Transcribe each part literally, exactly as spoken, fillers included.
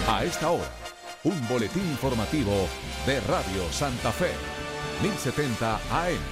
A esta hora, un boletín informativo de Radio Santa Fe, mil setenta A M.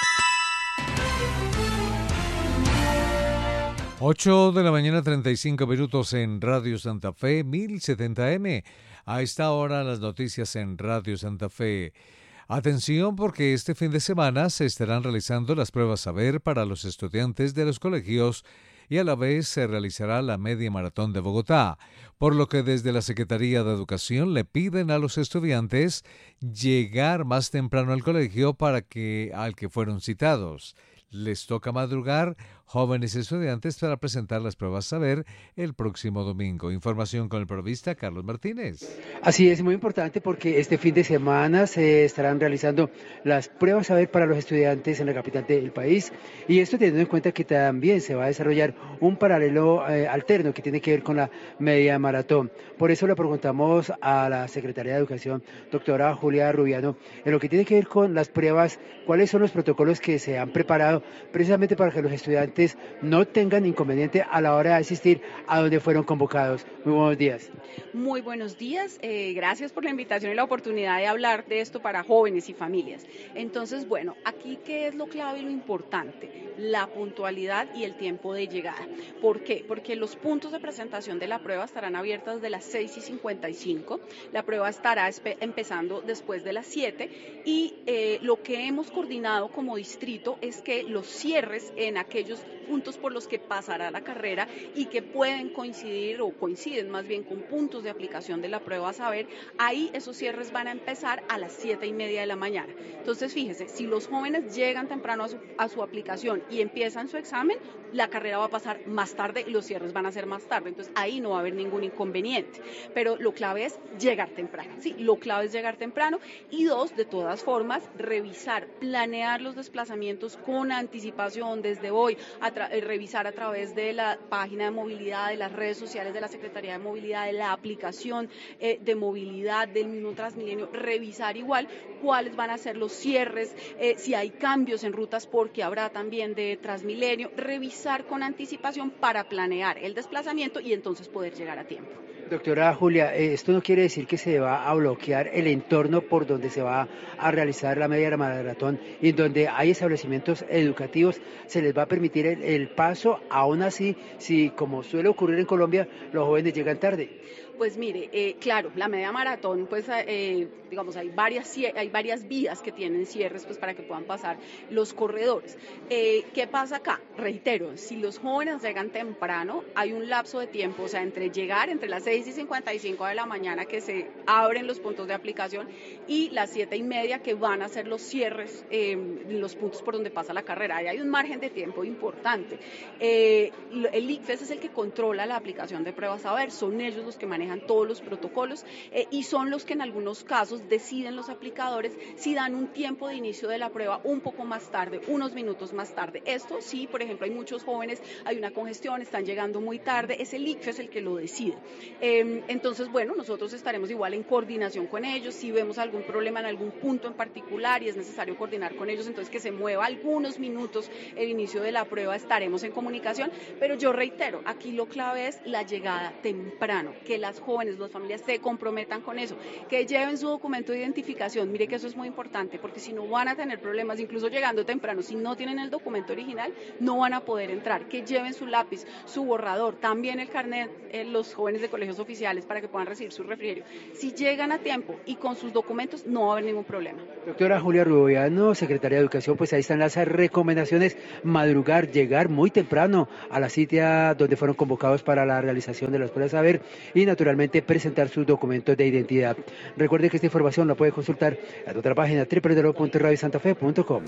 ocho de la mañana, treinta y cinco minutos en Radio Santa Fe, mil setenta A M. A esta hora las noticias en Radio Santa Fe. Atención, porque este fin de semana se estarán realizando las pruebas saber para los estudiantes de los colegios y a la vez se realizará la media maratón de Bogotá, por lo que desde la Secretaría de Educación le piden a los estudiantes llegar más temprano al colegio para que al que fueron citados. Les toca madrugar, jóvenes estudiantes, para presentar las pruebas saber el próximo domingo. Información con el periodista Carlos Martínez. Así es, muy importante porque este fin de semana se estarán realizando las pruebas saber para los estudiantes en la capital del país, y esto teniendo en cuenta que también se va a desarrollar un paralelo eh, alterno que tiene que ver con la media maratón. Por eso le preguntamos a la Secretaría de Educación, doctora Julia Rubiano, en lo que tiene que ver con las pruebas, cuáles son los protocolos que se han preparado precisamente para que los estudiantes no tengan inconveniente a la hora de asistir a donde fueron convocados. Muy buenos días. Muy buenos días, eh, gracias por la invitación y la oportunidad de hablar de esto para jóvenes y familias. Entonces, bueno, aquí ¿qué es lo clave y lo importante? La puntualidad y el tiempo de llegada. ¿Por qué? Porque los puntos de presentación de la prueba estarán abiertos de las seis y cincuenta y cinco, la prueba estará empezando después de las siete y eh, lo que hemos coordinado como distrito es que los cierres en aquellos puntos por los que pasará la carrera y que pueden coincidir o coinciden más bien con puntos de aplicación de la prueba saber, ahí esos cierres van a empezar a las siete y media de la mañana. Entonces fíjese, si los jóvenes llegan temprano a su, a su aplicación y empiezan su examen, la carrera va a pasar más tarde y los cierres van a ser más tarde, entonces ahí no va a haber ningún inconveniente, pero lo clave es llegar temprano, ¿sí? Lo clave es llegar temprano y dos, de todas formas, revisar, planear los desplazamientos con anticipación desde hoy, a tra- revisar a través de la página de movilidad, de las redes sociales de la Secretaría de Movilidad, de la aplicación eh, de movilidad del mismo Transmilenio, revisar igual cuáles van a ser los cierres, eh, si hay cambios en rutas porque habrá también de Transmilenio, revisar con anticipación para planear el desplazamiento y entonces poder llegar a tiempo. Doctora Julia, esto no quiere decir que se va a bloquear el entorno por donde se va a realizar la media maratón y donde hay establecimientos educativos, se les va a permitir el, el paso, aún así, si como suele ocurrir en Colombia, los jóvenes llegan tarde. Pues mire, eh, claro, la media maratón, pues eh, digamos, hay varias, hay varias vías que tienen cierres pues para que puedan pasar los corredores. Eh, ¿Qué pasa acá? Reitero, si los jóvenes llegan temprano, hay un lapso de tiempo, o sea, entre llegar, entre las seis y cincuenta y cinco de la mañana que se abren los puntos de aplicación y las siete y media que van a hacer los cierres eh, en los puntos por donde pasa la carrera. Ahí hay un margen de tiempo importante. Eh, el I C F E S es el que controla la aplicación de pruebas saber, son ellos los que manejan todos los protocolos eh, y son los que en algunos casos deciden los aplicadores si dan un tiempo de inicio de la prueba un poco más tarde, unos minutos más tarde. Esto sí, por ejemplo, hay muchos jóvenes, hay una congestión, están llegando muy tarde, es el I C F E S el que lo decide. Eh, entonces, bueno, nosotros estaremos igual en coordinación con ellos, si vemos algún problema en algún punto en particular y es necesario coordinar con ellos, entonces que se mueva algunos minutos el inicio de la prueba, estaremos en comunicación, pero yo reitero, aquí lo clave es la llegada temprano, que las jóvenes, las familias se comprometan con eso, que lleven su documento de identificación. Mire que eso es muy importante porque si no van a tener problemas, incluso llegando temprano, si no tienen el documento original, no van a poder entrar, que lleven su lápiz, su borrador, también el carnet, eh, los jóvenes de colegios oficiales para que puedan recibir su refrigerio. Si llegan a tiempo y con sus documentos, no va a haber ningún problema. Doctora Julia Rubiano, secretaria de Educación, pues ahí están las recomendaciones: madrugar, llegar muy temprano a la cita donde fueron convocados para la realización de las pruebas saber y naturalmente presentar sus documentos de identidad. Recuerde que esta información la puede consultar en otra página, doble u doble u doble u punto radio santa fe punto com.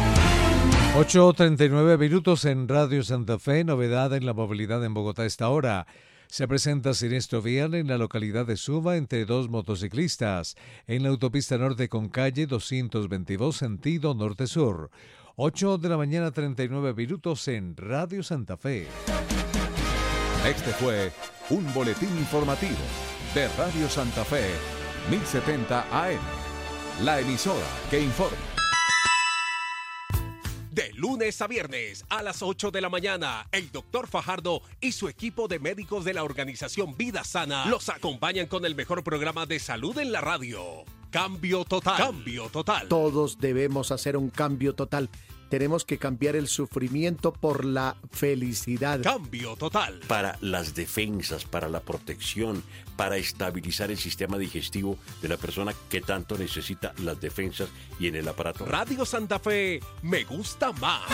ocho treinta y nueve minutos en Radio Santa Fe. Novedad en la movilidad en Bogotá a esta hora. Se presenta siniestro vial en la localidad de Suba entre dos motociclistas en la autopista norte con calle doscientos veintidós sentido norte-sur. ocho de la mañana, treinta y nueve minutos en Radio Santa Fe. Este fue un boletín informativo de Radio Santa Fe, mil setenta A M, la emisora que informa. De lunes lunes a viernes a las ocho de la mañana. El doctor Fajardo y su equipo de médicos de la organización Vida Sana los acompañan con el mejor programa de salud en la radio. Cambio total. Cambio total. Todos debemos hacer un cambio total. Tenemos que cambiar el sufrimiento por la felicidad. Cambio total. Para las defensas, para la protección, para estabilizar el sistema digestivo de la persona que tanto necesita las defensas y en el aparato. Radio Santa Fe, me gusta más.